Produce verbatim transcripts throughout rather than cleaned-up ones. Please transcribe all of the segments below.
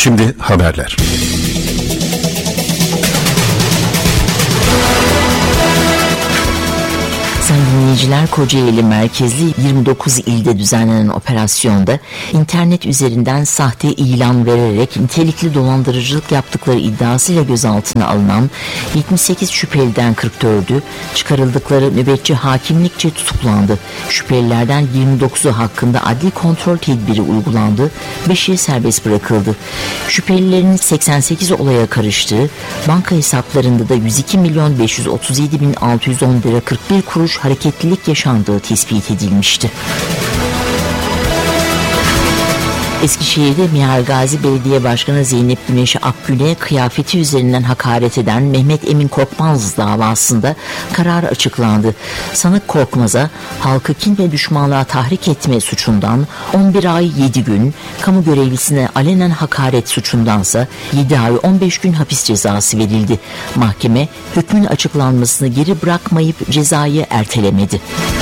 Şimdi haberler. Sayın dinleyiciler, Kocaeli merkezli yirmi dokuz ilde düzenlenen operasyonda internet üzerinden sahte ilan vererek nitelikli dolandırıcılık yaptıkları iddiasıyla gözaltına alınan yetmiş sekiz şüpheliden kırk dördü çıkarıldıkları nöbetçi hakimlikçe tutuklandı. Şüphelilerden yirmi dokuzu hakkında adli kontrol tedbiri uygulandı, beşi serbest bırakıldı. Şüphelilerin seksen sekiz olaya karıştığı, banka hesaplarında da yüz iki milyon beş yüz otuz yedi bin altı yüz on lira kırk bir kuruş hareketlilik yaşandığı tespit edilmişti. Eskişehir'de Mihal Gazi Belediye Başkanı Zeynep Güneş Akgün'e kıyafeti üzerinden hakaret eden Mehmet Emin Korkmaz davasında karar açıklandı. Sanık Korkmaz'a halkı kin ve düşmanlığa tahrik etme suçundan on bir ay yedi gün, kamu görevlisine alenen hakaret suçundansa yedi ay on beş gün hapis cezası verildi. Mahkeme hükmün açıklanmasını geri bırakmayıp cezayı ertelemedi.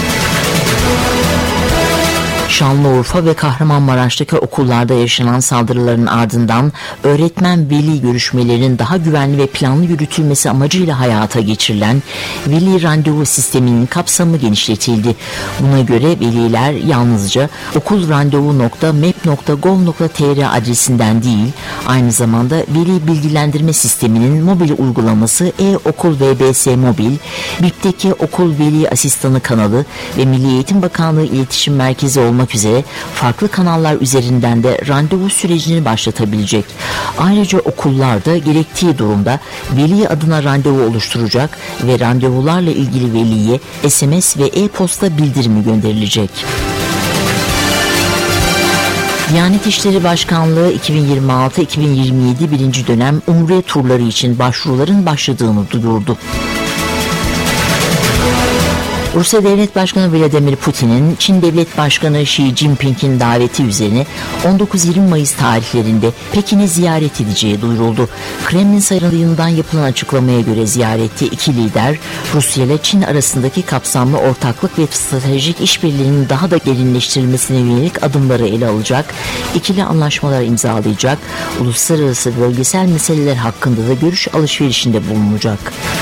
Şanlıurfa ve Kahramanmaraş'taki okullarda yaşanan saldırıların ardından öğretmen veli görüşmelerinin daha güvenli ve planlı yürütülmesi amacıyla hayata geçirilen veli randevu sisteminin kapsamı genişletildi. Buna göre veliler yalnızca okulrandevu nokta mep nokta gov nokta tr adresinden değil, aynı zamanda veli bilgilendirme sisteminin mobil uygulaması e-okul V B S mobil, B İ P'teki okul veli asistanı kanalı ve Milli Eğitim Bakanlığı İletişim Merkezi olmak üzere farklı kanallar üzerinden de randevu sürecini başlatabilecek. Ayrıca okullarda gerektiği durumda veli adına randevu oluşturacak ve randevularla ilgili veliye S M S ve e-posta bildirimi gönderilecek. Diyanet İşleri Başkanlığı iki bin yirmi altı iki bin yirmi yedi birinci dönem Umre turları için başvuruların başladığını duyurdu. Rusya Devlet Başkanı Vladimir Putin'in Çin Devlet Başkanı Xi Jinping'in daveti üzerine on dokuz yirmi Mayıs tarihlerinde Pekin'i ziyaret edeceği duyuruldu. Kremlin sarayından yapılan açıklamaya göre ziyarette iki lider Rusya ile Çin arasındaki kapsamlı ortaklık ve stratejik işbirliğinin daha da derinleştirilmesine yönelik adımları ele alacak, ikili anlaşmalar imzalayacak, uluslararası bölgesel meseleler hakkında da görüş alışverişinde bulunacak.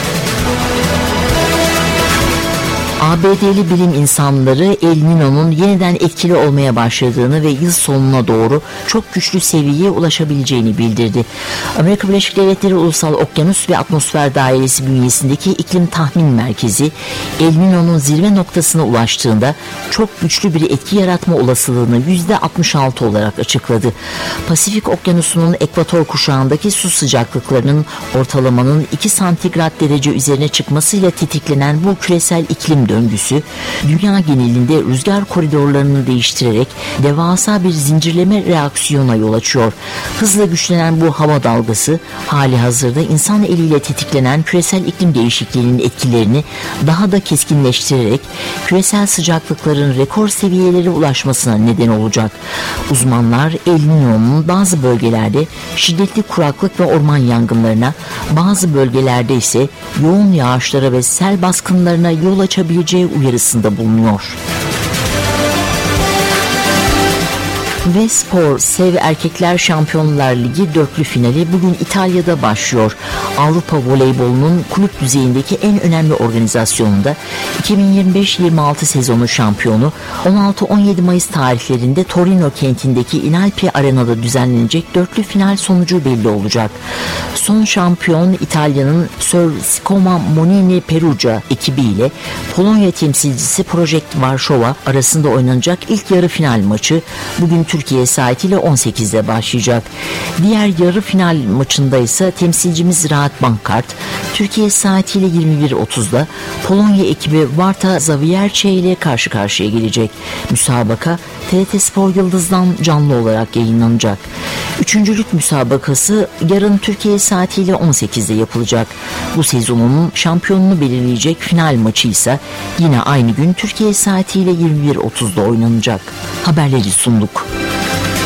A B D'li bilim insanları El Niño'nun yeniden etkili olmaya başladığını ve yıl sonuna doğru çok güçlü seviyeye ulaşabileceğini bildirdi. Amerika Birleşik Devletleri Ulusal Okyanus ve Atmosfer Dairesi bünyesindeki iklim tahmin merkezi El Niño'nun zirve noktasına ulaştığında çok güçlü bir etki yaratma olasılığını yüzde altmış altı olarak açıkladı. Pasifik Okyanusu'nun ekvator kuşağındaki su sıcaklıklarının ortalamanın iki santigrat derece üzerine çıkmasıyla tetiklenen bu küresel iklim döngüsü dünya genelinde rüzgar koridorlarını değiştirerek devasa bir zincirleme reaksiyona yol açıyor. Hızla güçlenen bu hava dalgası hali hazırda insan eliyle tetiklenen küresel iklim değişikliğinin etkilerini daha da keskinleştirerek küresel sıcaklıkların rekor seviyelere ulaşmasına neden olacak. Uzmanlar El Niño'nun bazı bölgelerde şiddetli kuraklık ve orman yangınlarına, bazı bölgelerde ise yoğun yağışlara ve sel baskınlarına yol açabileceği uyarısında bulunuyor. Ve spor, Sev Erkekler Şampiyonlar Ligi dörtlü finali bugün İtalya'da başlıyor. Avrupa voleybolunun kulüp düzeyindeki en önemli organizasyonunda iki bin yirmi beş yirmi altı sezonu şampiyonu on altı on yedi Mayıs tarihlerinde Torino kentindeki Inalpi Arena'da düzenlenecek dörtlü final sonucu belli olacak. Son şampiyon İtalya'nın Sir Scoma Monini Perugia ekibiyle Polonya temsilcisi Project Varşova arasında oynanacak ilk yarı final maçı bugün Türkiye saatiyle on sekizde başlayacak. Diğer yarı final maçında ise temsilcimiz Rahat Bankart Türkiye saatiyle yirmi bir otuzda Polonya ekibi Warta Zawiercie ile karşı karşıya gelecek. Müsabaka T R T Spor Yıldız'dan canlı olarak yayınlanacak. Üçüncülük müsabakası yarın Türkiye saatiyle on sekizde yapılacak. Bu sezonun şampiyonunu belirleyecek final maçı ise yine aynı gün Türkiye saatiyle yirmi bir otuzda oynanacak. Haberleri sunduk.